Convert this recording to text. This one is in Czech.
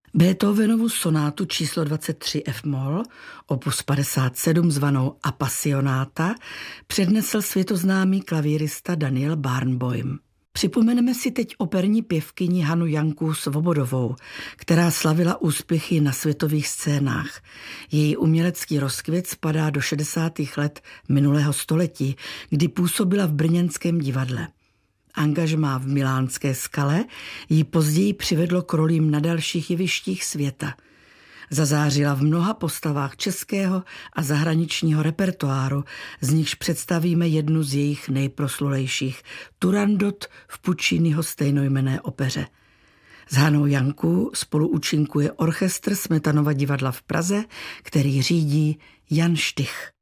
Beethovenovu sonátu číslo 23 F-moll, opus 57 zvanou Appassionata, přednesl světoznámý klavírista Daniel Barenboim. Připomeneme si teď operní pěvkyni Hanu Janku Svobodovou, která slavila úspěchy na světových scénách. Její umělecký rozkvět spadá do 60. let minulého století, kdy působila v brněnském divadle. Angažmá v milánské Skale ji později přivedlo k rolím na dalších jevištích světa. Zazářila v mnoha postavách českého a zahraničního repertoáru, z nichž představíme jednu z jejich nejproslulejších, Turandot v Pucciniho stejnojmenné opeře. S Hanou Jankou spolu účinkuje orchestr Smetanova divadla v Praze, který řídí Jan Štych.